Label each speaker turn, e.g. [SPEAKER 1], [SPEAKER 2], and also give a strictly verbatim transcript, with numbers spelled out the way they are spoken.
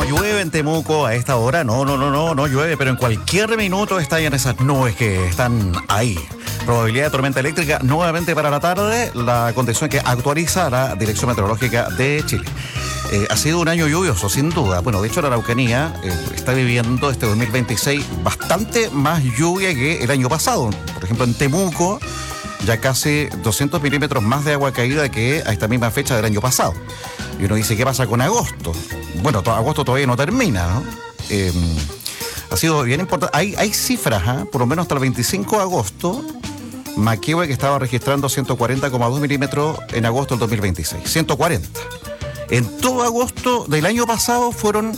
[SPEAKER 1] llueve en Temuco a esta hora, no, no, no, no, no llueve, pero en cualquier minuto estallan esas nubes que están ahí. Probabilidad de tormenta eléctrica nuevamente para la tarde, la condición que actualiza la Dirección Meteorológica de Chile. Eh, ha sido un año lluvioso, sin duda. Bueno, de hecho la Araucanía eh, está viviendo este dos mil veintiséis bastante más lluvia que el año pasado. Por ejemplo, en Temuco ya casi doscientos milímetros más de agua caída que a esta misma fecha del año pasado. Y uno dice, ¿qué pasa con agosto? Bueno, to- agosto todavía no termina, ¿no? Eh, ha sido bien importante. Hay, hay cifras, ¿eh? Por lo menos hasta el veinticinco de agosto, Maquehue, que estaba registrando ciento cuarenta coma dos milímetros en agosto del dos mil veintiséis. ciento cuarenta. En todo agosto del año pasado fueron